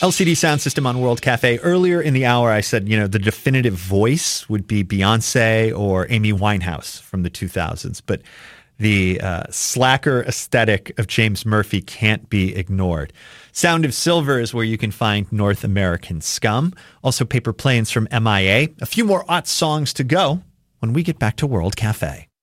LCD Sound System on World Cafe. Earlier in the hour, I said, the definitive voice would be Beyonce or Amy Winehouse from the 2000s. But the slacker aesthetic of James Murphy can't be ignored. Sound of Silver is where you can find North American Scum. Also Paper Planes from MIA. A few more aught songs to go when we get back to World Cafe.